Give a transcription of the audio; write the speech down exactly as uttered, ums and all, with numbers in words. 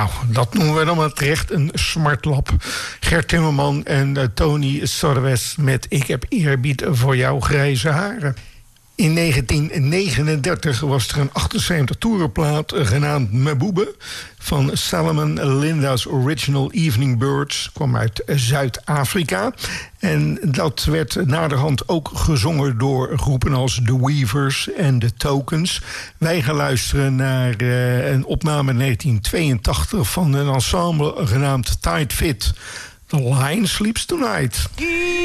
Nou, dat noemen we dan maar terecht een smartlap. Gert Timmerman en uh, Tony Sorves met Ik heb eerbied voor jouw grijze haren. In negentien negenendertig was er een achtenzeventig toerenplaat genaamd Mebube van Salomon Linda's Original Evening Birds. Kwam uit Zuid-Afrika. En dat werd naderhand ook gezongen door groepen als The Weavers en The Tokens. Wij gaan luisteren naar uh, een opname in negentien tweeëntachtig van een ensemble genaamd Tight Fit. The Lion Sleeps Tonight.